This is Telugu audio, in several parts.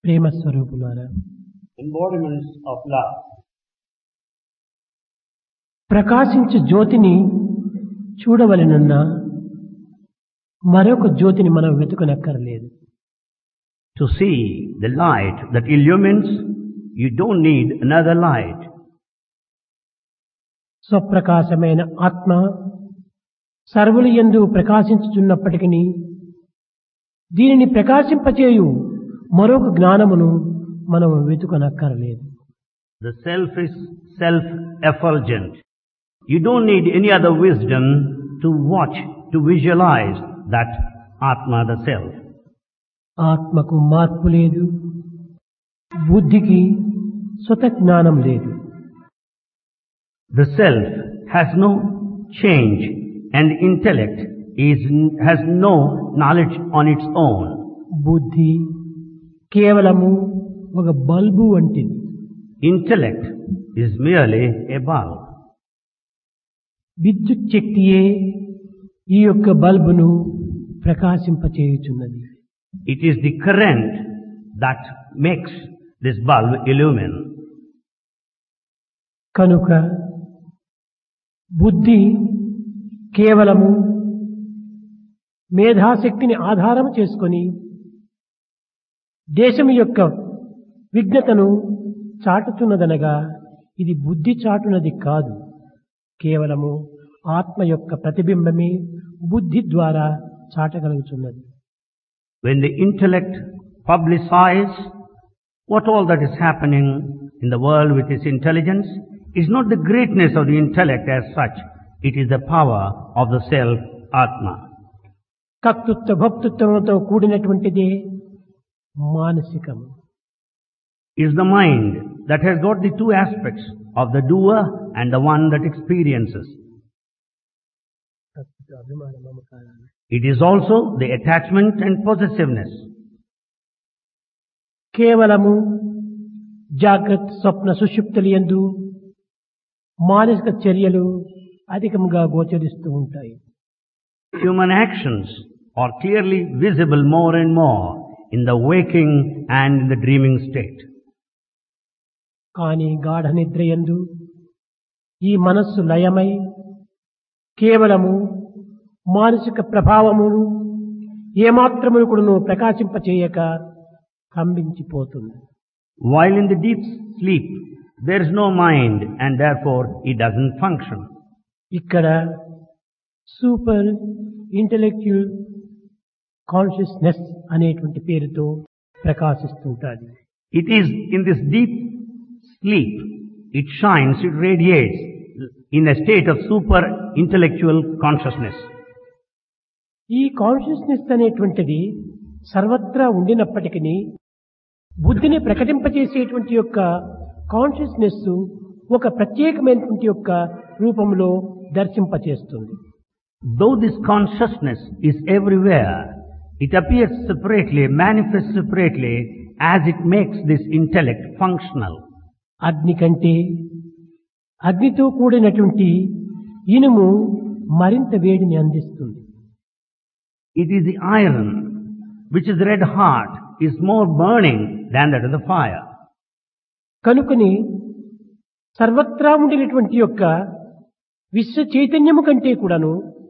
ప్రేమ స్వరూపులారా, embodiments of love. ప్రకాశించు జ్యోతిని చూడవలెనన్నా మరొక జ్యోతిని మనం వెతుకనక్కర్లేదు. To see the light that illumines, you don't need another light. స్వప్రకాశమైన ఆత్మ సర్వుల యందు ప్రకాశించుచున్నప్పటికీ దీనిని ప్రకాశింపచేయు మరొక జ్ఞానమును మనం వెతుకనక్కర్లేదు. The self is self-effulgent. You don't need any other wisdom to watch, to visualize that Atma, the self. ఆత్మకు మార్పు లేదు, బుద్ధికి స్వతజ్ఞానం లేదు. The self has no change and intellect has no knowledge on its own. బుద్ధి కేవలము ఒక బల్బు వంటిది. Intellect is merely a bulb. విద్యుత్ శక్తియే ఈ యొక్క బల్బును ప్రకాశింపచేయుచున్నది. It is the current that makes this bulb illumine. కనుక బుద్ధి కేవలము మేధాశక్తిని ఆధారం చేసుకొని దేశం యొక్క విజ్ఞతను చాటుచున్నదనగా ఇది బుద్ధి చాటునది కాదు, కేవలము ఆత్మ యొక్క ప్రతిబింబమే బుద్ధి ద్వారా చాటగలుగుతున్నది. When the intellect publicizes what all that is happening in the world with its intelligence, is not the greatness of the intellect as such, it is the power of the self, Atma. కర్తృత్వ భోక్తృత్వంతో కూడినటువంటిదే మానసికము. Is the mind that has got the two aspects of the doer and the one that experiences. It is also the attachment and possessiveness. కేవలము జాగ్రత్త స్వప్న సుషుప్తుల యందు మానసిక చర్యలు అధికంగా గోచరిస్తూ ఉంటాయి. Human actions are clearly visible more and more in the waking and in the dreaming state. కానీ గాఢ నిద్ర యందు ఈ మనస్సు లయమై కేవలము మానసిక ప్రభావమును ఏమాత్రమును కూడాను ప్రకాశింపచేయక కంపించిపోతుంది. While in the deep sleep, there is no mind and therefore it doesn't function. ఇక్కడ సూపర్ ఇంటెలెక్చువల్ కాన్షియస్నెస్ అనేటువంటి పేరుతో ప్రకాశిస్తుంటుంది. It is in this deep sleep, it shines, it radiates in a state of super intellectual consciousness. ఈ కాన్షియస్నెస్ అనేటువంటిది సర్వత్రా ఉండినప్పటికీ బుద్ధిని ప్రకటింపచేసేటువంటి యొక్క కాన్షియస్నెస్ ఒక ప్రత్యేకమైనటువంటి యొక్క రూపంలో దర్శింపచేస్తుంది. Though this consciousness is everywhere, it appears separately, manifests separately as it makes this intellect functional. అగ్ని కంటే అగ్నితో కూడినటువంటి ఇనుము మరింత వేడిని అందిస్తుంది. It is the iron which is red hot is more burning than that of the fire. కనుకని సర్వత్రా ఉండినటువంటి యొక్క విశ్వ చైతన్యము కంటే కూడాను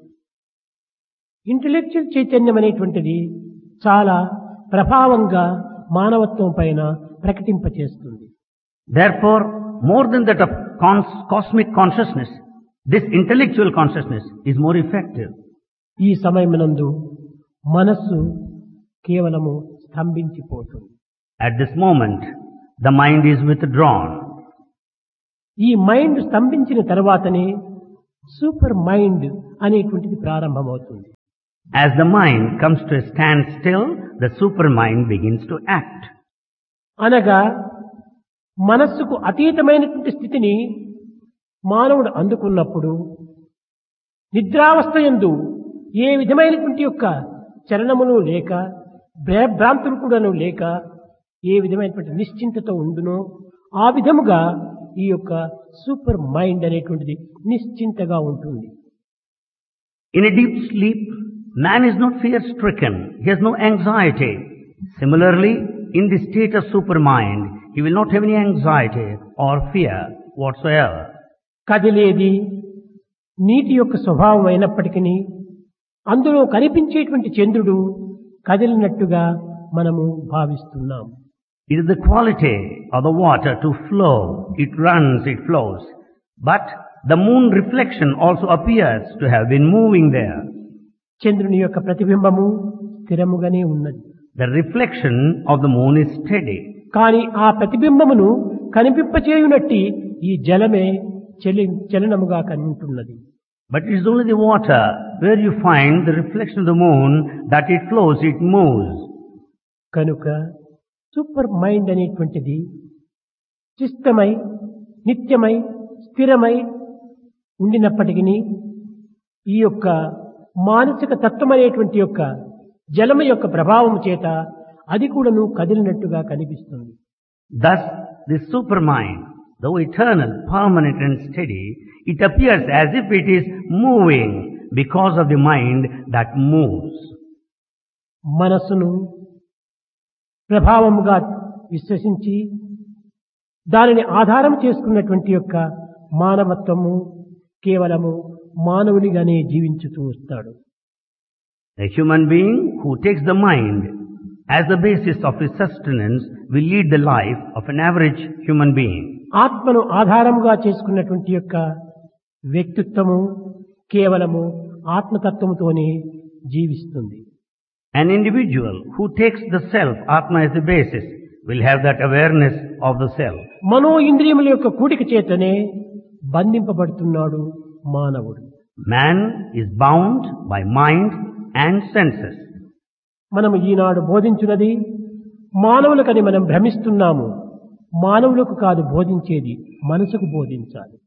ఇంటెలెక్చువల్ చైతన్యం అనేటువంటిది చాలా ప్రభావంగా మానవత్వం పైన ప్రకటింపచేస్తుంది. Therefore, more than that of cosmic consciousness, this intellectual consciousness is more effective. ఈ సమయమునందు మనస్సు కేవలము స్తంభించిపోతుంది. At this moment, the mind is withdrawn. ఈ మైండ్ స్తంభించిన తర్వాతనే సూపర్ మైండ్ అనేటువంటిది ప్రారంభమవుతుంది. As the mind comes to a standstill, the supermind begins to act. అనగా మనస్సుకు అతీతమైనటువంటి స్థితిని మానవుడు అందుకున్నప్పుడు నిద్రావస్థ యందు ఏ విధమైనటువంటి యొక్క చలనమును లేక భ్రాంతులు కూడాను లేక ఏ విధమైనటువంటి నిశ్చింతతో ఉండునో ఆ విధముగా ఈ యొక్క సూపర్ మైండ్ అనేటువంటిది నిశ్చింతగా ఉంటుంది. In a deep sleep, man is not fear-stricken. He has no anxiety. Similarly, in the state of supermind, he will not have any anxiety or fear whatsoever. కదిలేది నీటి యొక్క స్వభావం అయినప్పటికీ అందులో కనిపించేటువంటి చంద్రుడు కదిలినట్టుగా మనము భావిస్తున్నాం. It is the quality of the water to flow. It runs, it flows. But the moon reflection also appears to have been moving there. చంద్రుని యొక్క ప్రతిబింబము స్థిరముగానే ఉన్నది. The reflection of the moon is steady. కానీ ఆ ప్రతిబింబమును కనిపింపచేయునట్టి ఈ జలమే చలనముగా కనిపిస్తున్నది. But it is only the water where you find the reflection of the moon that it flows, it moves. కనుక సూపర్ మైండ్ అనేటువంటిది చిత్తమై నిత్యమై స్థిరమై ఉండినప్పటికీ ఈ యొక్క మానసిక తత్వం అనేటువంటి యొక్క జలము యొక్క ప్రభావం చేత అది కూడాను కదిలినట్టుగా కనిపిస్తుంది. Thus, the supermind, though eternal, permanent and steady, it appears as if it is moving because of the mind that moves. మనసును ప్రభావముగా విశ్వసించి దానిని ఆధారం చేసుకున్నటువంటి యొక్క మానవత్వము కేవలము మానవునిగానే జీవించుతూ వస్తాడు. A human being who takes the mind as the basis of his sustenance will lead the life of an average human being. ఆత్మను ఆధారముగా చేసుకున్నటువంటి యొక్క వ్యక్తిత్వము కేవలము ఆత్మతత్వముతోనే జీవిస్తుంది. An individual who takes the self, Atma, as the basis will have that awareness of the self. మనో ఇంద్రియముల యొక్క కూడిక చేతనే బంధింపబడుతున్నాడు మానవుడు. Man is bound by mind and senses. మనము ఈనాడు బోధించున్నది మానవులకని మనం భ్రమిస్తున్నాము. మానవులకు కాదు బోధించేది, మనసుకు బోధించాలి.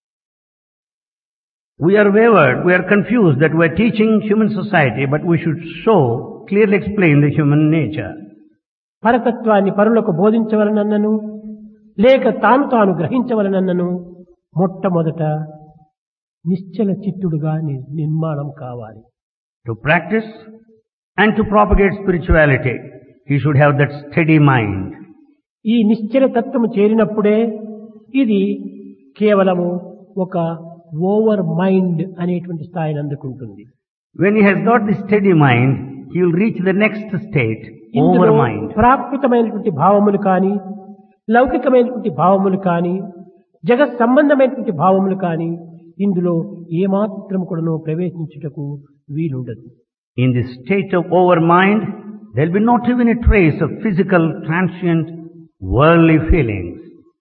We are wavered, we are confused that we are teaching human society, but we should clearly explain the human nature. పరతత్వాన్ని పరులకు బోధించవలనన్నను లేక తాను గ్రహించవలనన్నను మొట్టమొదట నిశ్చల చిత్తుడుగా నిర్మాణం కావాలి. To practice and to propagate spirituality, he should have that steady mind. ఈ నిశ్చల తత్వము చేరినప్పుడే ఇది కేవలము ఒక ఓవర్ మైండ్ అనేటువంటి స్థాయిని అందుకుంటుంది. When he has got the steady mind, he will reach the next state, over mind. ప్రాకృతమైనటువంటి భావములు కానీ లౌకికమైనటువంటి భావములు కానీ జగత్ సంబంధమైనటువంటి భావములు కానీ ఇందులో ఏమాత్రం కూడాను ప్రవేశించుటకు వీలుండదు. In the state of over mind, there will be not even a trace of physical, transient, worldly feelings.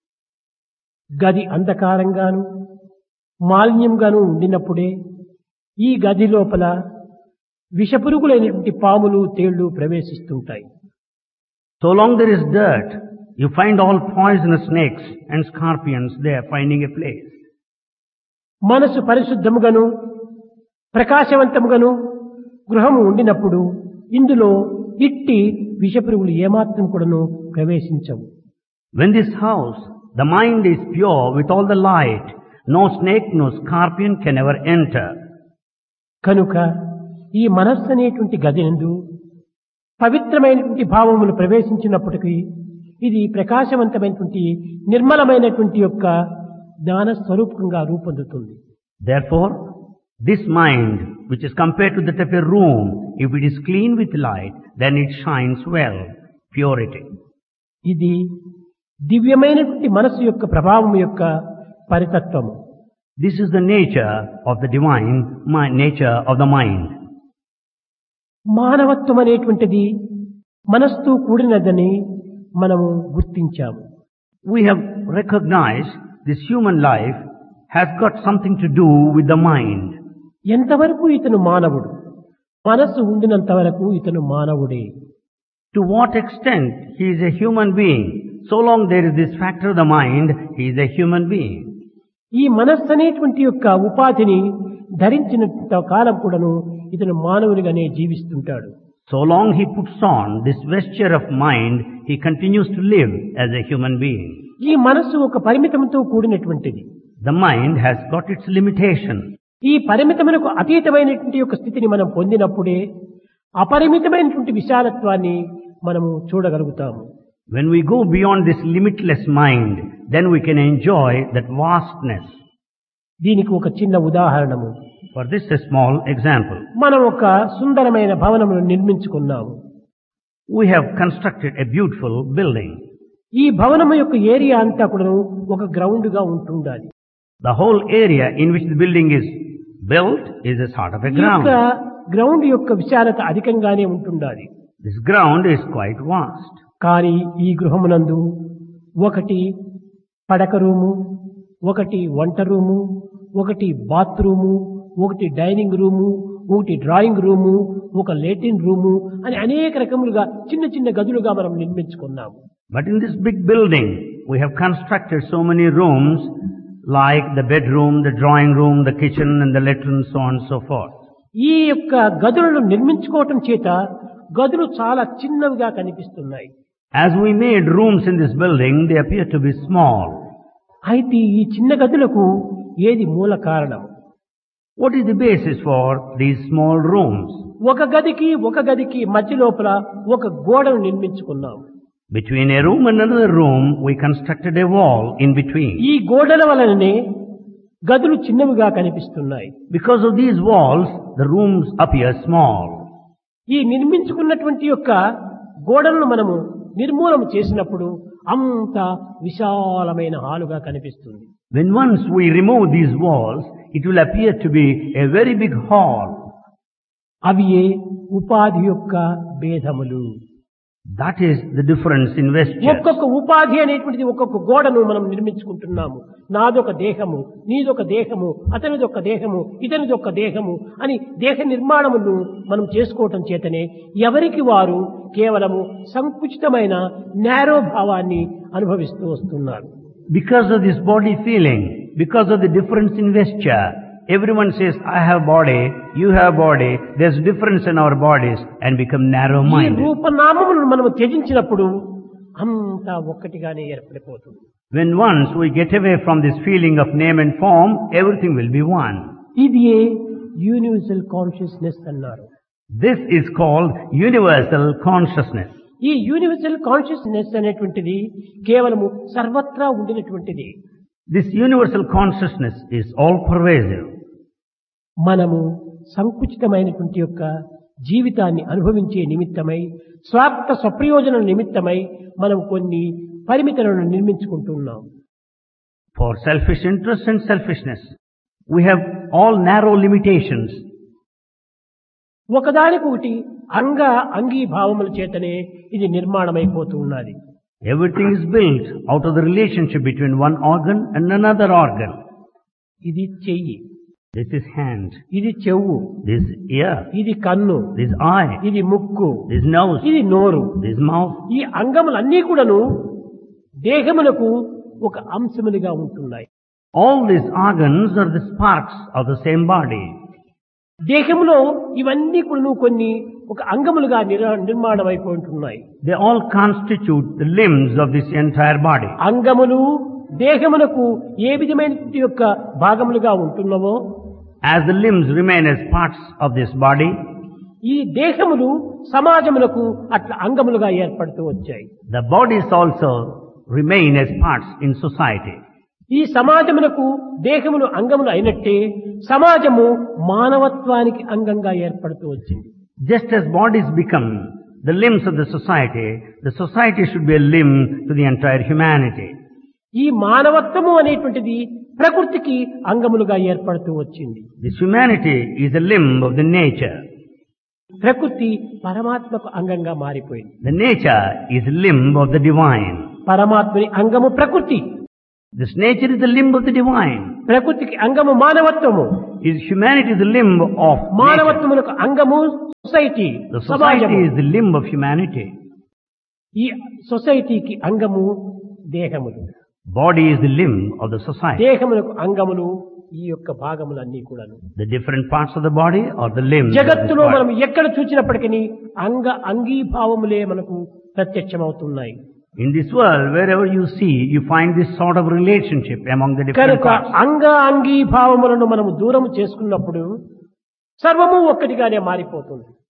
గది అంధకారంగాను మాలిన్యంగాను ఉండినప్పుడే ఈ గది లోపల విషపురుగులైనటువంటి పాములు తేళ్లు ప్రవేశిస్తుంటాయి. So long there is dirt, you find all poisonous snakes and scorpions there finding a place. మనసు పరిశుద్ధముగాను ప్రకాశవంతముగాను గృహము ఉండినప్పుడు ఇందులో ఇట్టి విషపురుగులు ఏమాత్రం కూడాను ప్రవేశించవు. When this house, the mind is pure with all the light, no snake, no scorpion can ever enter. కనుక ఈ మనస్సు అనేటువంటి గదినందు పవిత్రమైనటువంటి భావములు ప్రవేశించినప్పటికీ ఇది ప్రకాశవంతమైనటువంటి నిర్మలమైనటువంటి యొక్క జ్ఞాన స్వరూపంగా రూపొందుతుంది. Therefore, this mind, which is compared to that of a room, if it is clean with light, then it shines well, purity. ఇది దివ్యమైనటువంటి మనస్సు యొక్క ప్రభావం యొక్క పరితత్వము. This is the nature of the divine nature of the mind. మానవత్వం అనేటువంటిది మనస్సుతో కూడినదని మనము గుర్తించాము. We have recognized this human life has got something to do with the mind. ఎంతవరకు ఇతను మానవుడు? మనస్సు ఉండినంత వరకు ఇతను మానవుడే. To what extent he is a human being? So long there is this factor of the mind, he is a human being. ఈ మనస్సు అనేటువంటి యొక్క ఉపాధిని ధరించినంత కాలం కూడాను ఇతను మానవునిగానే జీవిస్తుంటాడు. So long he puts on this vesture of mind, he continues to live as a human being. ఈ మనస్సు ఒక పరిమితంతో కూడినటువంటిది. The mind has got its limitation. ఈ పరిమితమునకు అతీతమైనటువంటి యొక్క స్థితిని మనం పొందినప్పుడే అపరిమితమైనటువంటి విశాలత్వాన్ని మనము చూడగలుగుతాము. When we go beyond this limitless mind, then we can enjoy that vastness. దీనికి ఒక చిన్న ఉదాహరణము. For this, a small example. మనం ఒక సుందరమైన భవనమును నిర్మించుకున్నాము. We have constructed a beautiful building. ఈ భవనము యొక్క ఏరియా అంతా కూడా ఒక గ్రౌండ్ గా ఉంటుండాలి. The whole area in which the building is built is a sort of a ఈ యొక్క ground. గ్రౌండ్ యొక్క విశాలత అధికంగానే ఉంటుండాలి. This ground is quite vast. కానీ ఈ గృహమునందు ఒకటి పడక రూము, ఒకటి వంట రూము, ఒకటి బాత్రూము, ఒకటి డైనింగ్ రూము, ఒకటి డ్రాయింగ్ రూము, ఒక లేటిన్ రూము అని అనేక రకములుగా చిన్న చిన్న గదులుగా మనం నిర్మించుకున్నాము. But in this big building, we have constructed so many rooms like the bedroom, the drawing room, the kitchen and the latrine, so on and so forth. ఈ యొక్క గదులను నిర్మించుకోవటం చేత గదులు చాలా చిన్నవిగా కనిపిస్తున్నాయి. As we made rooms in this building, they appear to be small. అయితే ఈ చిన్న గదులకు ఏది మూల కారణం? What is the basis for these small rooms? ఒక గదికి మధ్య లోపల ఒక గోడను నిర్మించుకున్నాం. Between a room and another room, we constructed a wall in between. ఈ గోడల వలననే గదులు చిన్నవిగా కనిపిస్తున్నాయి. Because of these walls, the rooms appear small. ఈ నిర్మించుకున్నటువంటి యొక్క గోడలను మనము నిర్మూలన చేసినప్పుడు అంత విశాలమైన హాలుగా కనిపిస్తుంది. When once we remove these walls, it will appear to be a very big hall. అవి ఉపాధి యొక్క భేదములు. That is the difference in vesture. ఒక్కొక్క ఉపాధి అనేటువంటిది ఒక్కొక్క గోడను మనం నిర్మించుకుంటున్నాము. నాదొక దేహము, నీదొక దేహము, అతనిదొక దేహము, ఇతనిదొక దేహము అని దేహ నిర్మాణమును మనం చేసుకోవటం చేతనే ఎవరికి వారు కేవలము సంకుచితమైన నేరో భావాన్ని అనుభవిస్తూ వస్తున్నారు. Because of this body feeling, because of the difference in vesture, everyone says, I have body, you have body, there's difference in our bodies and become ఈ narrow-minded. రూపనామములను మనం త్యజించినప్పుడు అంతా ఒక్కటిగానే ఏర్పడిపోతుంది. When once we get away from this feeling of name and form, everything will be one. ఇది యూనివర్సల్ కాన్షియస్నెస్ అన్నారు. This is called universal consciousness. ఈ యూనివర్సల్ కాన్షియస్నెస్ అనేటువంటిది కేవలము సర్వత్రా ఉండినటువంటిది. This universal consciousness is all pervasive. మనము సంకుచితమైనటువంటి యొక్క జీవితాన్ని అనుభవించే నిమిత్తమై స్వార్థ స్వప్రయోజనం నిమిత్తమై మనం కొన్ని పరిమితులను నిర్మించుకుంటున్నాం. For selfish interest and selfishness, we have all narrow limitations. ఒకదానికొకటి అంగీభావముల చేతనే ఇది నిర్మాణమైపోతూ ఉన్నది. Everything is built out of the relationship between one organ and another organ. ఇది చెయ్యి, This is hand, ఇది చెవు, this is ear, ఇది కన్ను, this is eye, ఇది ముక్కు, this is nose, ఇది నోరు. this is mouth. ఈ అంగములన్నీ కూడాను దేహమునకు ఒక అంశములుగా ఉంటున్నాయి. All these organs are the sparks of the same body. దేహంలో ఇవన్నీ కూడా కొన్ని ఒక అంగములుగా నిర్మాణం అయిపోతున్నాయి. They all constitute the limbs of this entire body. అంగములు దేహమునకు ఏ విధమైన యొక్క భాగములుగా ఉంటున్నవో, As the limbs remain as parts of this body, ఈ దేహములు సమాజములకు అట్లా అంగములుగా ఏర్పడుతూ వచ్చాయి. the bodies also remain as parts in society. ఈ సమాజమునకు దేహములు అంగములు అయినట్టే సమాజము మానవత్వానికి అంగంగా ఏర్పడుతూ వచ్చింది. Just as bodies become the limbs of the society should be a limb to the entire humanity. ఈ మానవత్వము అనేటువంటిది ప్రకృతికి అంగములుగా ఏర్పడుతూ వచ్చింది. This humanity is a limb of the nature. ప్రకృతి పరమాత్మకు అంగంగా మారిపోయింది. The nature is a limb of the divine. పరమాత్మని అంగము ప్రకృతి, This nature is the limb of the divine. ప్రకృతికి అంగము మానవత్వము, Is humanity the limb of nature? మానవత్వములకు అంగము society, The సమాజము. society is the limb of humanity. ఈ సొసైటీకి అంగము దేహములు, Body is the limb of the society. దేహములకు అంగములు ఈ యొక్క భాగములన్నీ కూడాను. The different parts of the body are the limbs of this జగత్తులో body. మనం ఎక్కడ చూసినప్పటికీ అంగీభావములే మనకు ప్రత్యక్షమవుతున్నాయి. In this world, wherever you see, you find this sort of relationship among the different కనుక parts. అంగీభావములను మనము దూరం చేసుకున్నప్పుడు సర్వము ఒక్కటిగానే మారిపోతుంది.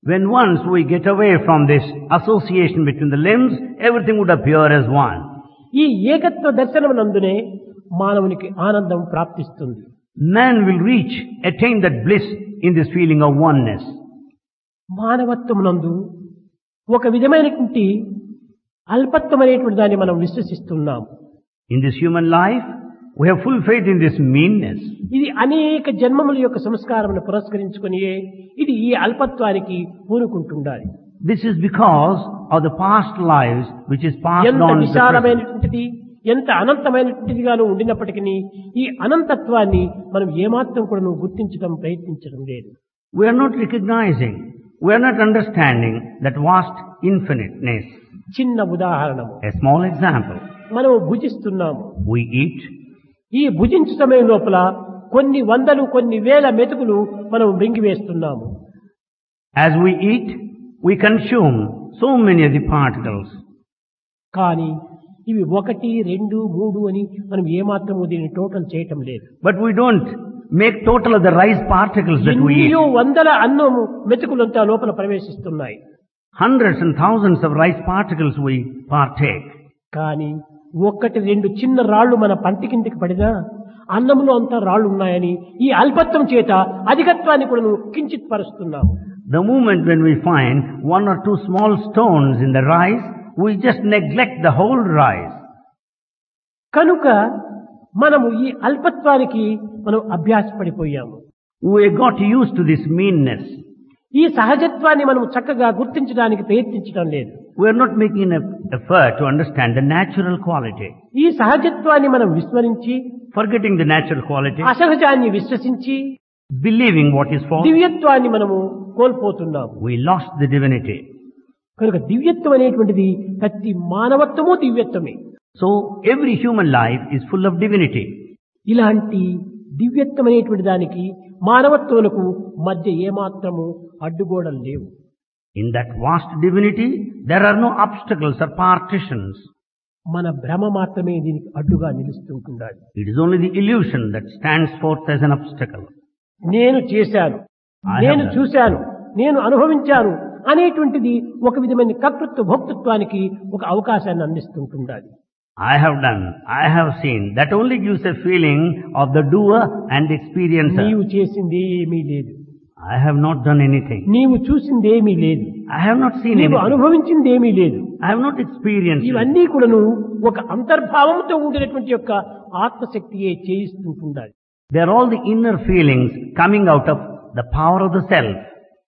When once we get away from this association between the limbs, everything would appear as one. ఈ ఏకత్వ దర్శనమునందునే మానవునికి ఆనందం ప్రాప్తిస్తుంది. Man will attain that bliss in this feeling of oneness. మానవత్వమునందు ఒక విధమైనటువంటి అల్పత్వమైనటువంటి దాన్ని మనం విశ్వసిస్తున్నాం. In this human life, we have full faith in this meanness. ఇది అనేక జన్మముల యొక్క సంస్కారమును పురస్కరించుకొని ఇది ఈ అల్పత్వానికి పూనుకుంటుండాలి. This is because of the past lives which is passed ఎంత on to the present. విశాలమైనటువంటిది, ఎంత అనంతమైనటువంటిదిగాను ఉండినప్పటికీ ఈ అనంతత్వాన్ని మనం ఏమాత్రం కూడా గుర్తించడం ప్రయత్నించడం లేదు. We are not recognizing, we are not understanding that vast infiniteness. చిన్న ఉదాహరణము, A small example. మనము భుజిస్తున్నాము. We eat. ఈ భుజించు సమయం లోపల కొన్ని వందలు కొన్ని వేల మెతుకులు మనం మృంగివేస్తున్నాము. As we eat, we consume so many of the particles. కానీ ఇవి 1, 2, 3 అని మనం ఏమాత్రము దీన్ని టోటల్ చేయటం లేదు. But we don't make total of the rice particles that we eat. ఎన్నో వందల అన్నము మెతుకులంతా లోపల ప్రవేశిస్తున్నాయి. Hundreds and thousands of rice particles we partake. కానీ 1, 2 చిన్న రాళ్లు మన పంటి కిందికి పడినా అన్నంలో అంతా రాళ్లు ఉన్నాయని ఈ అల్పత్వం చేత అధికత్వాన్ని కూడా కించిత్ పరుస్తున్నాము. The moment when we find 1 or 2 small stones in the rice, we just neglect the whole rice. కనుక మనము ఈ అల్పత్వానికి మనం అభ్యాసపడిపోయాము. We got used to this meanness. ఈ సహజత్వాన్ని మనం చక్కగా గుర్తించడానికి ప్రయత్నించడం లేదు. We are not making an effort to understand the natural quality. ఈ సహజత్వాన్ని మనం విస్మరించి Forgetting the natural quality, అసహజాన్ని విశ్వసించి believing what is false, దివ్యత్వాన్ని మనము కోల్పోతున్నాము. we lost the divinity. కనుక దివ్యత్వం అనేటువంటిది ప్రతి మానవత్వము దివ్యత్వమే. So every human life is full of divinity. ఇలాంటి దివ్యత్వం అనేటువంటి దానికి మానవత్వములకు మధ్య ఏమాత్రము అడ్డుగోడలు లేవు. In that vast divinity, there are no obstacles or partitions. మన భ్రమ మాత్రమే దీనికి అడ్డుగా నిలుస్తుంటుండాలి. It is only the illusion that stands forth as an obstacle. నేను చేశాను, నేను చూశాను, నేను అనుభవించాను అనేటువంటిది ఒక విధమైన కర్తృత్వ భోక్తృత్వానికి ఒక అవకాశాన్ని అందిస్తుంటుండాలి. I have done, I have seen. That only gives a feeling of the doer and the experiencer. నీవు చేసింది ఏమీ లేదు, I have not done anything. నీవు చూసింది ఏమీ లేదు, I have not seen నీవు anything. అనుభవించింది ఏమీ లేదు. I have not experienced it. ఇవన్నీ కూడాను ఒక అంతర్భావంతో ఉండినటువంటి యొక్క ఆత్మశక్తియే చేయిస్తుంటుండాలి. They are all the inner feelings coming out of the power of the self.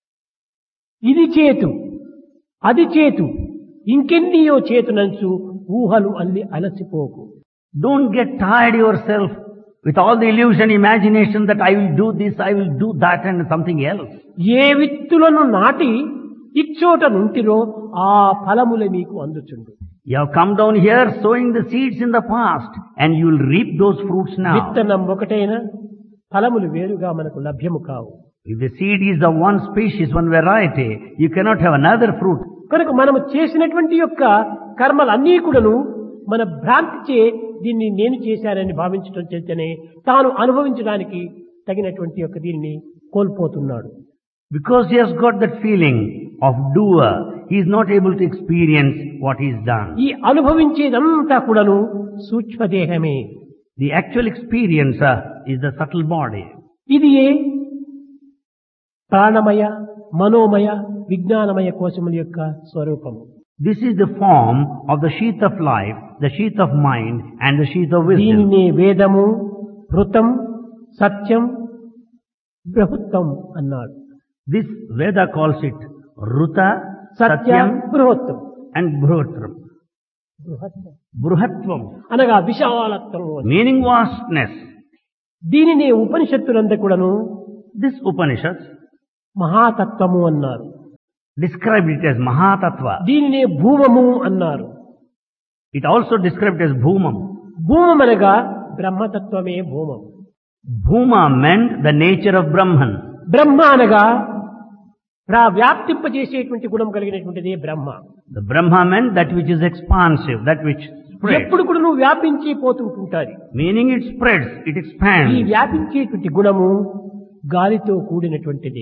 ఇది చేతు, అది చేతు, ఇంకెన్నియో చేతునంచు ఊహలు అల్లి అలసిపోకు. Don't get tired yourself with all the illusion, imagination that I will do this, I will do that and something else. ఏ విత్తులను నాటి ఇచ్చోట నుంటిరో ఆ ఫలముల మీకు అందుచుండు. You have come down here sowing the seeds in the past and you will reap those fruits now. విత్తనం ఒకటైనా ఫలములు వేరుగా మనకు లభ్యము కావు. If the seed is of one species, one variety, you cannot have another fruit. కనుక మనము చేసినటువంటి యొక్క కర్మలన్నీ కూడాను మన భ్రాంతిచే దీన్ని నేను చేశానని భావించడం చేతనే తాను అనుభవించడానికి తగినటువంటి యొక్క దీన్ని కోల్పోతున్నాడు. Because he has got that feeling of doer, he is not able to experience what he has done. ఈ అనుభవించేదంతా కూడాను సూక్ష్మదేహమే. The actual experiencer is the subtle body. ఇది ప్రాణమయ, మనోమయ, విజ్ఞానమయ కోశముల యొక్క స్వరూపము. This is the form of the sheath of life, the sheath of mind and the sheath of wisdom. దీనినే వేదము, భృతం, సత్యం, బృహత్తం అన్నాడు. This Veda calls it Ruta, Satya, Satyam బృహత్తం. and Bruhatram. Bruhatvam, అనగా విశాలత్వము అని. meaning vastness. దీనినే ఉపనిషత్తులంతా కూడాను This Upanishads మహాతత్వము అన్నారు. described it as Mahatattva. దీనినే భూమము అన్నారు. It also described as Bhumam. భూమం అనగా బ్రహ్మతత్వమే భూమం. Bhuma meant the nature of Brahman. బ్రహ్మ అనగా వ్యాప్తింపజేసేటువంటి గుణం కలిగినటువంటిదే బ్రహ్మ. The Brahma meant that which is expansive, that which spreads. ఎప్పుడు కూడా నువ్వు వ్యాపించి పోతుంటుంటాది. Meaning it spreads, it ఈ expands. వ్యాపించేటువంటి గుణము గాలితో కూడినటువంటిది.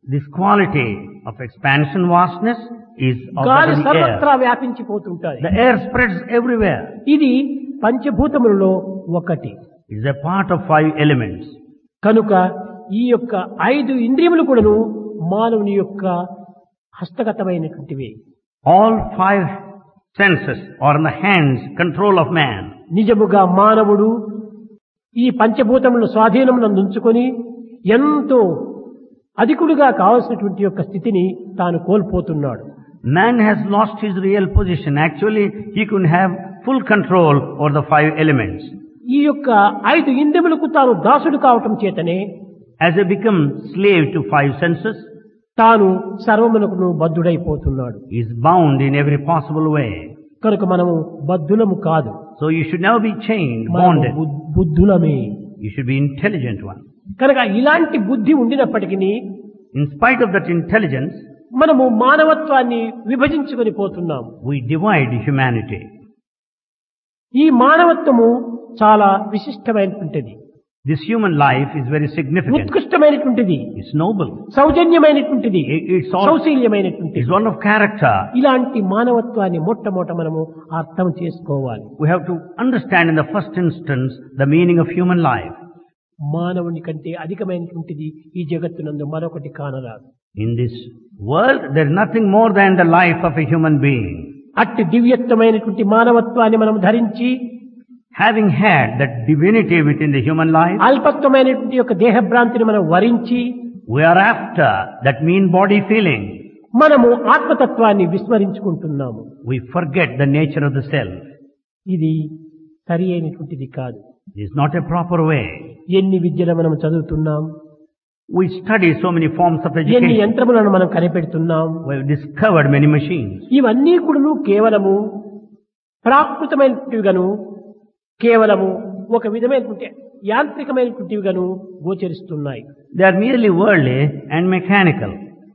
This quality of expansion, vastness is of గాలి the air. సర్వత్రా వ్యాపించిపోతుంటాయి. The air spreads everywhere. ఇది పంచభూతములలో ఒకటి. It is a part of 5 elements. కనుక ఈ యొక్క 5 ఇంద్రియములు కూడాను మానవుని యొక్క హస్తగతమైనటువంటివి. All 5 senses are in the hands, control of man. నిజముగా మానవుడు ఈ పంచభూతములను స్వాధీనమునందు ఉంచుకొని ఎంతో అధికుడుగా కావలసినటువంటి యొక్క స్థితిని తాను కోల్పోతున్నాడు. Man has lost his real position. Actually, he could have full control over the 5 elements. ఈ యొక్క 5 ఇంద్రియములకు తాను దాసుడు కావటం చేతనే As he becomes slave to 5 senses, తాను సర్వమునకును బద్ధుడైపోతున్నాడు. he is bound in every possible way. కనుక మనము బద్ధులము కాదు, So you should never be chained, మనము bonded. బుద్ధులమే. You should be intelligent one. కనుక ఇలాంటి బుద్ధి ఉండినప్పటికీ In spite of that intelligence, మనము మానవత్వాన్ని విభజించుకొని పోతున్నాము. we divide humanity. ఈ మానవత్వము చాలా విశిష్టమైనటువంటిది, This human life is very significant. ఉత్కృష్టమైనటువంటిది, It's noble. సౌజన్యమైనటువంటిది, It's all, సౌశీల్యమైనటువంటిది. it's one of character. ఇలాంటి మానవత్వాన్ని మొట్టమొదట మనము అర్థం చేసుకోవాలి. We have to understand in the first instance the meaning of human life. మానవుని కంటే అధికమైనటువంటిది ఈ జగత్తునందు మరొకటి కానరాదు. In this world, there is nothing more than the life of a human being. అట్టి దివ్యత్వమైనటువంటి మానవత్వాన్ని మనం ధరించి Having had that divinity within the human life, అల్పత్వమైనటువంటి యొక్క దేహభ్రాంతిని మనం వరించి we are after that mean body feeling. మనము ఆత్మతత్వాన్ని విస్మరించుకుంటున్నాము. We forget the nature of the self. ఇది సరి అయినటువంటిది కాదు. It is not a proper way. ఎన్ని విద్యలు మనం చదువుతున్నాం, We study so many forms of ఎన్ని education. యంత్రములను మనం కనిపెడుతున్నాం. We have discovered many machines. ఇవన్నీ కూడాను కేవలము ప్రాకృతమైనటువంటివిగాను, కేవలము ఒక విధమైనటువంటి యాంత్రికమైనటువంటివిగాను గోచరిస్తున్నాయి. They are merely worldly and mechanical.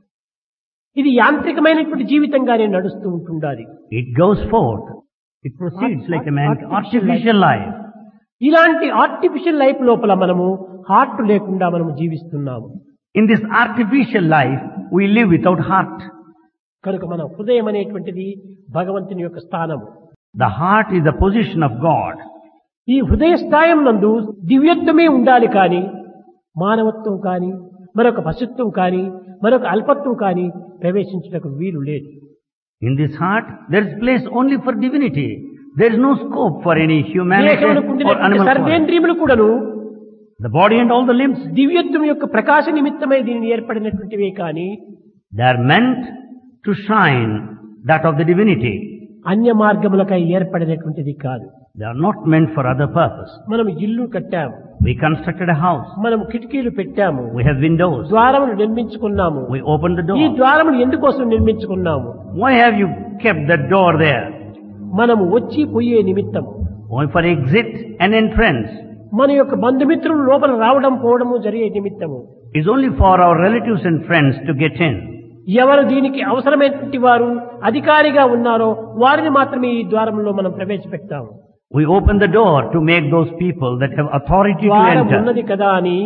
ఇది యాంత్రికమైనటువంటి జీవితంగానే నడుస్తూ ఉంటుండాలి. It goes forth. It proceeds like a artificial life. ఇలాంటి ఆర్టిఫిషియల్ లైఫ్ లోపల మనము హార్ట్ లేకుండా మనము జీవిస్తున్నాము. In this artificial life, we live without heart. కనుక మన హృదయం అనేటువంటిది భగవంతుని యొక్క స్థానము. The heart is the position of God. ఈ హృదయ స్థాయం నందు దివ్యత్వమే ఉండాలి కానీ మానవత్వం కానీ మరొక పశుత్వం కానీ మరొక అల్పత్వం కానీ ప్రవేశించడానికి వీలు లేదు. In this heart, there is place only for divinity. There is no scope for any humanity or animal. సర్వేంద్రియములు కూడాను The body and all the limbs, దివ్యత్వం యొక్క ప్రకాశ నిమిత్తమై దీనిని ఏర్పడినటువంటివే కానీ they are meant to shine that of the divinity. అన్య మార్గములకై ఏర్పడినటువంటిది కాదు. They are not meant for other purpose. మనం ఇల్లు కట్టాము, We constructed a house. మనం కిటికీలు పెట్టాము, We have windows. ద్వారములు నిర్మించుకున్నాము. We opened the ఈ door. ద్వారములు ఎందుకోసం నిర్మించుకున్నాము? Why have you kept that door there? మనము వచ్చి పోయే నిమిత్తం, Only for exit and entrance. మన యొక్క బంధుమిత్రులు లోపల రావడం పోవడము జరిగే నిమిత్తము. It's only for our relatives and friends to get in. ఎవరు దీనికి అవసరమైనటువంటి వారు అధికారిగా ఉన్నారో వారిని మాత్రమే ఈ ద్వారంలో మనం ప్రవేశపెడతాము. We open the door to make those people that have authority to ద్వారం enter. ఉన్నది కదా అని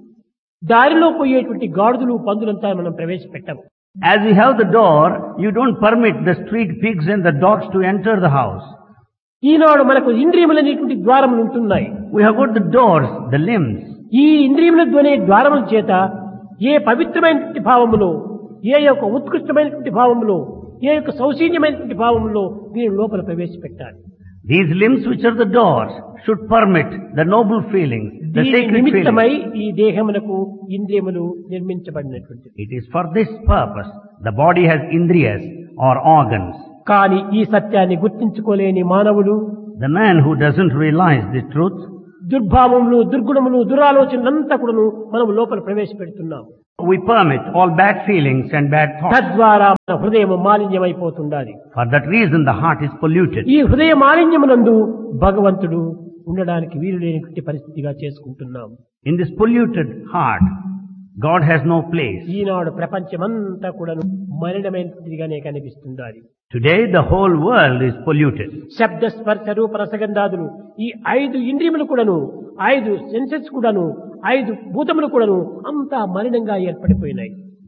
దారిలో పోయేటువంటి గాడిదలు పందులంతా మనం ప్రవేశపెట్టాము. As we have the door, you don't permit the street pigs and the dogs to enter the house. ఈనాడు మనకు ఇంద్రియములనేటువంటి ద్వారములు ఉంటున్నాయి. We have got the doors, the limbs. ఈ ఇంద్రియముల ధ్వని ద్వారముల చేత ఏ పవిత్రమైనటువంటి భావములో, ఏ యొక్క ఉత్కృష్టమైనటువంటి భావములో, ఏ యొక్క సౌశీల్యమైనటువంటి భావములో దీని లోపల ప్రవేశపెట్టాలి. These limbs which are the doors should permit the noble feelings, the దీని sacred నిమిత్తమై feelings. ఈ దేహమునకు ఇంద్రియములు నిర్మించబడినటువంటిది. It is for this purpose the body has indriyas or organs. కానీ ఈ సత్యాన్ని గుర్తించుకోలేని మానవులు, The man who doesn't realize the truth, దుర్భావములు, దుర్గుణములు, దురాలోచనలంతా కూడాను మనం లోపల ప్రవేశపెడుతున్నాం. we permit all bad feelings and bad thoughts. తద్వారా మన హృదయం మాలిన్యమైపోతుండాలి. For that reason the heart is polluted. ఈ హృదయ మాలిన్యమునందు భగవంతుడు ఉండడానికి వీలు లేనటువంటి పరిస్థితిగా చేసుకుంటున్నాం. In this polluted heart, God has no place. ఈనాడు ప్రపంచమంతా కూడాను మలినమైనదిగానే కనిపిస్తుండాలి. Today the whole world is polluted. శబ్ద స్పర్శ రూప రసగంధాదులు ఈ 5 ఇంద్రియములు కూడాను, 5 సెన్సెస్ కూడాను, 5 భూతములు కూడాను అంతా మలినంగా ఏర్పడిపోయినాయి.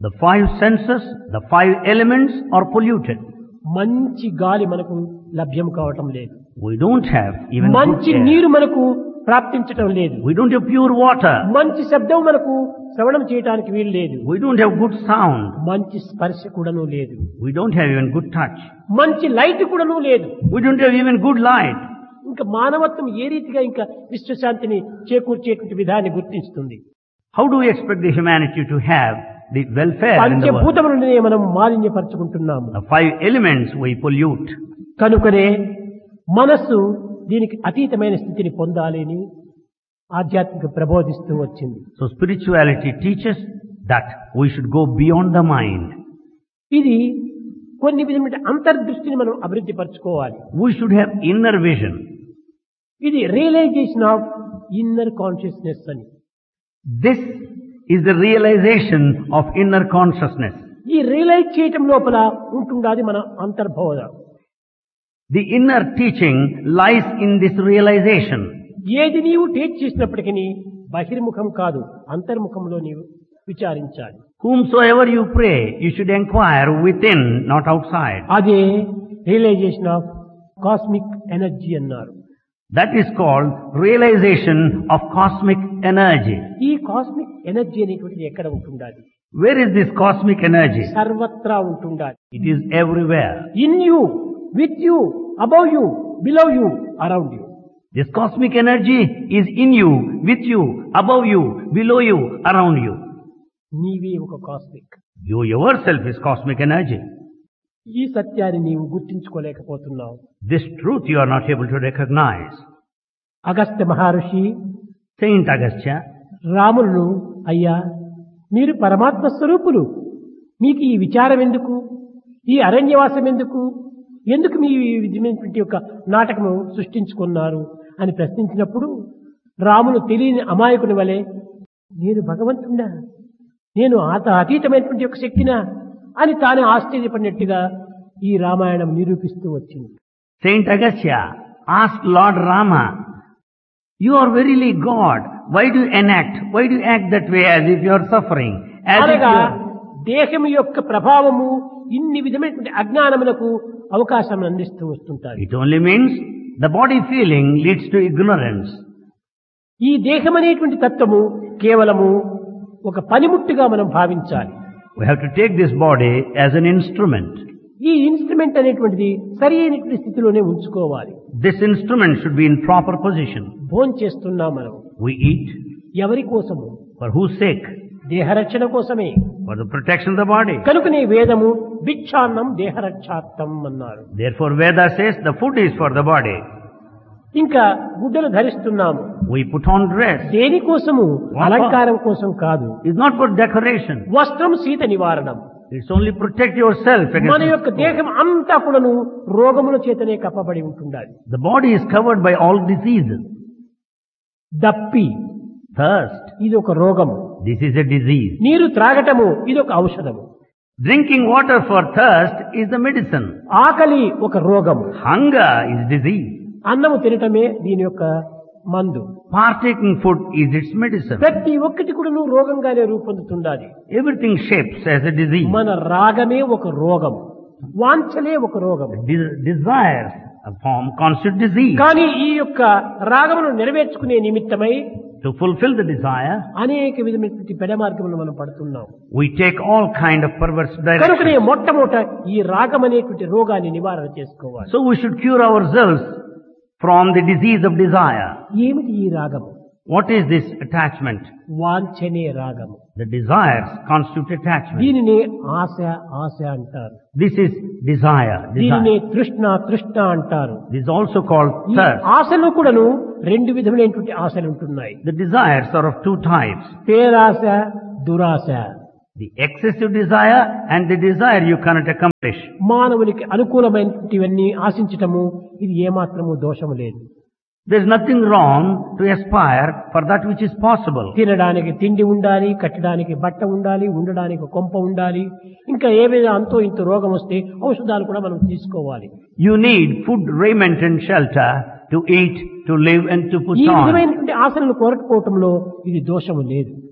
The five senses, the five elements are polluted. మంచి గాలి మనకు లభ్యం కావటం లేదు. We don't have even good మంచి air. నీరు మనకు ప్రాప్తించటం లేదు. We don't have pure water. మంచి శబ్దం మనకు శ్రవణం చేయడానికి వీలు లేదు. We don't have good sound. మంచి స్పర్శ కూడాను లేదు. We don't have even good touch. మంచి లైట్ కూడాను లేదు. We don't have even good light. ఇంకా మానవత్వం ఏ రీతిగా ఇంకా విశ్వశాంతిని చేకూర్చేటువంటి విధాన్ని గుర్తిస్తుంది? How do we expect the humanity to have the welfare in the world? పంచభూతములనే మనం మాలిన్యపరచుకుంటున్నాము. The five elements we pollute. కనుకనే మనస్సు దీనికి అతీతమైన స్థితిని పొందాలని ఆధ్యాత్మిక ప్రబోధిస్తూ వచ్చింది. So spirituality teaches that we should go beyond the mind. ఇది కొన్ని విధమైన అంతర్దృష్టిని మనం అభివృద్ధి పరచుకోవాలి. We should have inner vision. ఇది రియలైజేషన్ ఆఫ్ ఇన్నర్ కాన్షియస్నెస్ అని. This is the realization of inner consciousness. ఈ రియలైజ్ చేయటం లోపల ఉంటుండాది మన అంతర్బోధ. The inner teaching lies in this realization. ఏది నీవు టేక్ చేసినప్పటికీ బహిర్ముఖం కాదు, అంతర్ముఖంలో నీవు విచారించాలి. Whomsoever you pray, you should inquire within, not outside. అదే రియలైజేషన్ ఆఫ్ కాస్మిక్ ఎనర్జీ అన్నారు. That is called realization of cosmic energy. ఈ కాస్మిక్ ఎనర్జీ అనేటువంటిది ఎక్కడ ఉంటుండాలి? Where is this cosmic energy? సర్వత్రా ఉంటుండాలి. It is everywhere. In you, with you, above you, below you, around you. This cosmic energy is in you, with you, above you, below you, around you. నీవే ఒక cosmic. You yourself is cosmic energy. ఈ సత్యాన్ని నీవు గుర్తించుకోలేకపోతున్నావు. This truth you are not able to recognize. Agastya Maharshi Saint Agastya, రాములను, అయ్యా మీరు పరమాత్మ స్వరూపులు, మీకు ఈ విచారం ఎందుకు, ఈ అరణ్యవాసం ఎందుకు, ఎందుకు మీ విధమైనటువంటి యొక్క నాటకము సృష్టించుకున్నారు అని ప్రశ్నించినప్పుడు రాములు తెలియని అమాయకుని వలె, నేను భగవంతుడా, నేను అతీతమైనటువంటి యొక్క శక్తినా అని తానే ఆశ్చర్యపడినట్టుగా ఈ రామాయణం నిరూపిస్తూ వచ్చింది. Saint Agastya asked Lord Rama, you are verily God. Why do you enact? Why do you act that way as if you are suffering? As if అనగా you are... దేహం యొక్క ప్రభావము ఇన్ని విధమైనటువంటి అజ్ఞానములకు అవకాశం అందిస్తూ వస్తుంటారు. It only means the body feeling leads to ignorance. ఈ దేహం అనేటువంటి తత్వము కేవలము ఒక పనిముట్టుగా మనం భావించాలి. We have to take this body as an instrument. ఈ ఇన్స్ట్రుమెంట్ అనేటువంటిది సరి అయినటువంటి స్థితిలోనే ఉంచుకోవాలి. This instrument should be in proper position. భోజనం చేస్తున్నాం మనం. We eat. ఎవరి కోసము? For whose sake? దేహరక్షణ కోసమే. For the protection of the body. కనుకనే వేదము భిక్షాన్నం దేహరక్షార్థం అన్నారు. Therefore Veda says the food is for the body. ఇంకా గుడ్డలు ధరిస్తున్నాము. We put on dress. దేనికోసము? అలంకారం కోసం కాదు. It's not for decoration. వస్త్రం శీత నివారణం. It's only protect yourself against మన యొక్క దేహం అంతా కూడాను రోగముల చేతనే కప్పబడి ఉంటుండాలి. The body is covered by all diseases. దప్పి, Thirst. ఇది ఒక రోగము. This is a disease. నీరు త్రాగటము, ఇది ఒక ఔషధము. Drinking water for thirst is the medicine. ఆకలి ఒక రోగము. Hunger is disease. అన్నము తినటమే దీని యొక్క మందు. Partaking food is its medicine. ప్రతి ఒక్కటి కూడా నువ్వు రోగంగానే రూపొందుతుండాలి. Everything shapes as a disease. మన రాగమే ఒక రోగం, వాంఛలే ఒక రోగం. Desires form constitute disease. కానీ ఈ యొక్క రాగమును నెరవేర్చుకునే నిమిత్తమై To fulfill the desire, అనేక విధమైనటువంటి పెడ మార్గములు మనం పడుతున్నాం. we take all kind of perverse కనుకనే directions. మొట్టమొదట ఈ రాగం అనేటువంటి రోగాన్ని నివారణ చేసుకోవాలి. So we should cure ourselves from the disease of desire. ఏమిటి ఈ రాగము? What is this attachment? వాంఛనే రాగము. The desires constitute attachment. దీనినే ఆశ ఆశ అంటారు. This is desire. దీనినే Desire. తృష్ణ తృష్ణ అంటారు. This is also called ఈ thirst. ఆశలు కూడాను రెండు విధములైనటువంటి ఆశలు ఉంటున్నాయి. The desires are of two types. పేరాశ, దురాశ. The excessive desire and the desire you cannot accomplish. మానవునికి అనుకూలమైనటువంటివన్నీ ఆశించటము ఇది ఏమాత్రము దోషము లేదు. There is nothing wrong to aspire for that which is possible. తినడానికి తిండి ఉండాలి, కట్టడానికి బట్ట ఉండాలి, ఉండడానికి కొంప ఉండాలి, ఇంకా ఏవైనా అంతో ఇంత రోగం వస్తే ఔషధాలు కూడా మనం తీసుకోవాలి. You need food, raiment and shelter to eat, to live and to put ఈ on. విధమైనటువంటి ఆశలను కోరకపోవటంలో ఇది దోషము లేదు.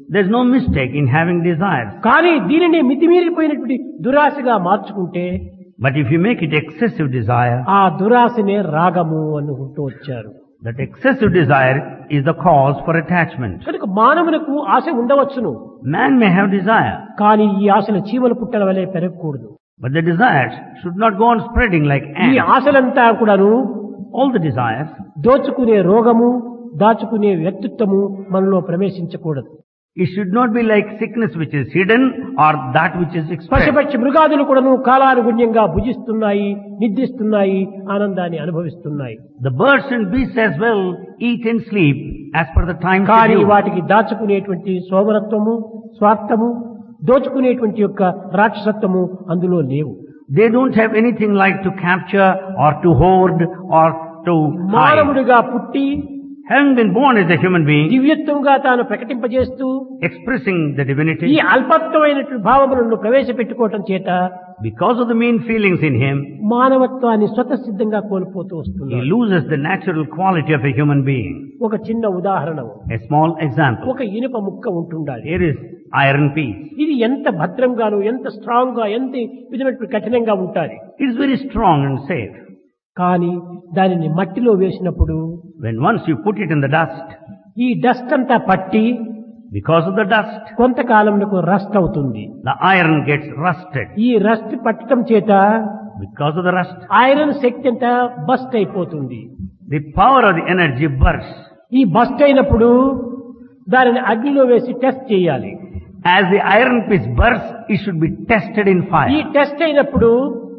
There's no mistake in having desires. కానీ దీనిని మితిమీరిపోయినటువంటి దురాశగా మార్చుకుంటే But if you make it excessive desire, ఆ దురాశనే రాగము అనుకుంటూ వచ్చారు. that excessive desire is the cause for attachment. కనుక మానవులకు ఆశ ఉండవచ్చును, Man may have desire, కానీ ఈ ఆశలు చీమల పుట్టల వలె పెరగకూడదు. but the desires should not go on spreading like ఈ ants. ఆశలంతా కూడాను All the desires దోచుకునే రోగము, దాచుకునే వ్యక్తిత్వము మనలో ప్రవేశించకూడదు. it should not be like sickness which is hidden or that which is expressed. పశుపక్షి మృగాదులు కూడాను కాలానుగుణ్యంగా భుజిస్తున్నాయి, నిద్రిస్తున్నాయి, ఆనందాన్ని అనుభవిస్తున్నాయి. The birds and beasts as well eat and sleep as per the time కానీ schedule. వాటికి దాచుకునేటువంటి సోమరత్వము, స్వార్థము, దోచుకునేటువంటి యొక్క రాక్షసత్వము అందులో లేవు. They don't have anything like to capture or to hoard or to hide. మానవుడిగా పుట్టి Having been born as a human being, దివ్యత్వంగా తాను ప్రకటింపజేస్తూ expressing the ఈ divinity, అల్పత్వమైనటువంటి భావములను ప్రవేశపెట్టుకోవటం చేత because of the mean feelings in him, మానవత్వాన్ని స్వతసిద్ధంగా కోల్పోతూ he వస్తున్నాడు. loses the natural quality of a human being. ఒక చిన్న ఉదాహరణ, A small example. ఒక ఇనుప ముక్క ఉంటుండాలి. Here is iron piece. ఇది ఎంత భద్రంగాను, ఎంత స్ట్రాంగ్ గా, ఎంత విధమైనటువంటి కఠినంగా ఉంటాది. It is very strong and safe. కానీ దానిని మట్టిలో వేసినప్పుడు When once you put it in the dust, ఈ డస్ట్ అంతా పట్టి because of the dust, కొంతకాలంలో rust అవుతుంది. the iron gets rusted. ఈ రస్ట్ పట్టడం చేత Because of the rust, iron శక్తి అంతా బస్ట్ అయిపోతుంది. the power of the energy bursts. ఈ బస్ట్ అయినప్పుడు దానిని అగ్నిలో వేసి టెస్ట్ చేయాలి. As the iron piece bursts, it should be tested in ఈ fire. టెస్ట్ అయినప్పుడు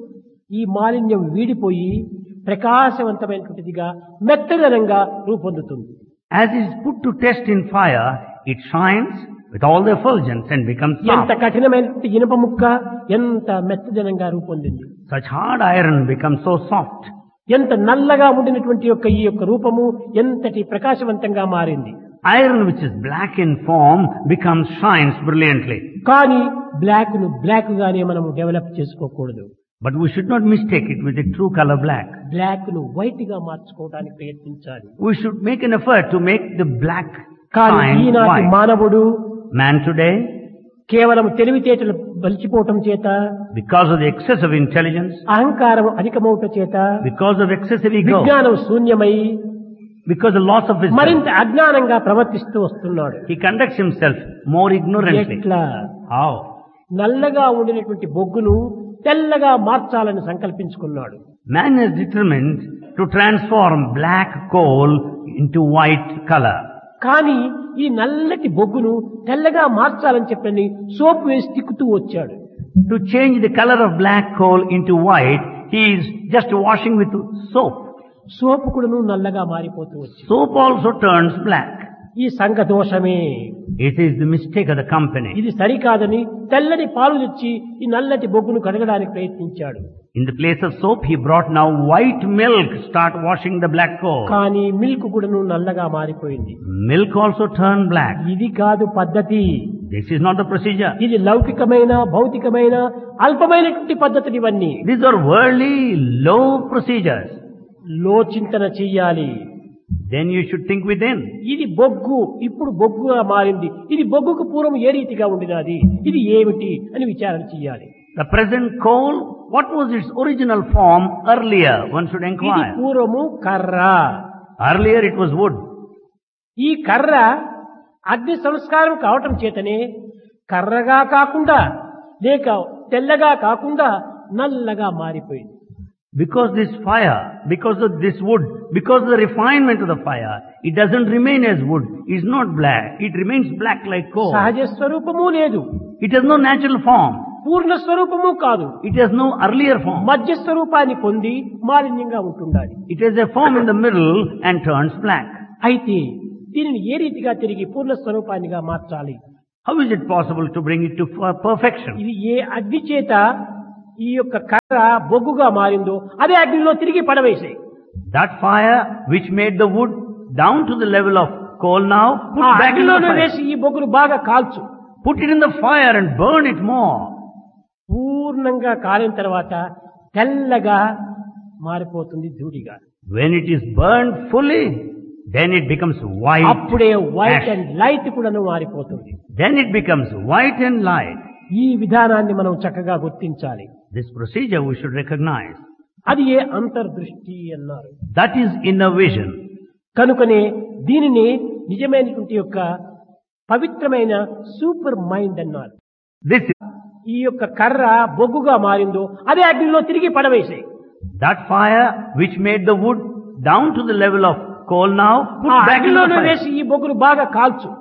ఈ మాలిన్యం వీడిపోయి ప్రకాశవంతమైనటువంటిదిగా మెత్తదనంగా రూపొందుతుంది. As it is put to test in fire, it shines with all the effulgence and becomes ఎంత soft. కఠినమైనటువంటి ఇనుప ముక్క ఎంత మెత్తదనంగా రూపొందింది. Such hard iron becomes so soft. ఎంత నల్లగా ఉండినటువంటి యొక్క ఈ యొక్క రూపము ఎంతటి ప్రకాశవంతంగా మారింది. Iron which is black in form shines brilliantly. కానీ బ్లాక్ ను బ్లాక్ గానే మనం డెవలప్ చేసుకోకూడదు. But we should not mistake it with the true color black. Black ను వైట్ గా మార్చుకోవడానికి ప్రయత్నించాలి. We should make an effort to make the black కానీ shine ఈనాటి white. మానవుడు Man today, కేవలం తెలివితేటలు బలిచిపోవటం చేత, because of the excess of intelligence, అహంకారం అధికమవుట చేత, because of excessive ego, విజ్ఞానం శూన్యమై because of loss of wisdom, మరింత అజ్ఞానంగా ప్రవర్తిస్తూ వస్తున్నాడు. he conducts himself more ignorantly. ఎట్లా? How? నల్లగా ఉండినటువంటి బొగ్గును తెల్లగా మార్చాలని సంకల్పించుకున్నాడు. Man is determined to transform black coal into white color. కానీ ఈ నల్లటి బొగ్గును తెల్లగా మార్చాలని చెప్పని సోప్ వేసి తిక్కుతూ వచ్చాడు. To change the color of black coal into white, he is just washing with soap. సోపు కూడాను నల్లగా మారిపోతూ వచ్చింది. Soap also turns black. ఈ సంఘ దోషమే. It is the mistake of the company. ఇది సరికాదని తెల్లని పాలు తెచ్చి ఈ నల్లటి బొగ్గును కడగడానికి ప్రయత్నించాడు. In the place of soap, he brought now white milk, start washing the black coal. కానీ మిల్క్ కూడాను నల్లగా మారిపోయింది. Milk also turned black. ఇది కాదు పద్ధతి. This is not the procedure. ఇది లౌకికమైన, భౌతికమైన, అల్పమైనటువంటి పద్ధతులు ఇవన్నీ. These are worldly, low procedures. లోచింతన చెయ్యాలి. Then you should think within. ఇది బొగ్గు, ఇప్పుడు బొగ్గుగా మారింది. ఇది బొగ్గుకు పూర్వం ఏ రీతిగా ఉండినది, ఇది ఏమిటి అని విచారణ చెయ్యాలి. The present coal, what was its original form earlier? One should ఇది inquire. పూర్వము కర్ర. Earlier it was wood. ఈ కర్ర అగ్ని సంస్కారం కావటం చేతనే కర్రగా కాకుండా, లేక తెల్లగా కాకుండా నల్లగా మారిపోయింది. Because this fire, because of this wood, because of the refinement of the fire, it doesn't remain as wood. It's not black. It remains black like coal. సహజ స్వరూపము లేదు, It has no natural form. పూర్ణ స్వరూపము కాదు, It has no earlier form. మధ్య స్వరూపాన్ని పొంది మాలిన్యంగా ఉంటుండాలి. It has a form in the middle and turns black. అయితే దీనిని ఏ రీతిగా తిరిగి పూర్ణ స్వరూపానిగా మార్చాలి? How is it possible to bring it to perfection? ఇది ఏ అగ్ని చేత ఈ యొక్క కర్ర బొగ్గుగా మారిందో అదే అగ్నిలో తిరిగి పడవేసాయి. That fire which made the wood down to the level of coal now, put ఆ back in the అగ్నిలోనే fire. వేసి ఈ బొగ్గును బాగా కాల్చు. Put it in the fire and burn it more. పూర్ణంగా కాలిన తర్వాత తెల్లగా మారిపోతుంది ధూళిగా. When it is burned fully, then it becomes white. అప్పుడే వైట్ ash. అండ్ లైట్ కూడాను మారిపోతుంది. Then it becomes white and light. ఈ విధానాన్ని మనం చక్కగా గుర్తించాలి. This procedure we should recognize. అది ఏ అంతర్దృష్టి అన్నారు. That is inner vision. కనుకనే దీనిని నిజమైనటువంటి యొక్క పవిత్రమైన సూపర్ మైండ్ అన్నారు. This is ఈ యొక్క కర్ర బొగ్గుగా మారిందో అదే అగ్నిలో తిరిగి పడవేసాయి. that fire which made the wood down to the level of coal now, put ఆ back in the అగ్నిలోనే fire. వేసి ఈ బొగ్గును బాగా కాల్చు.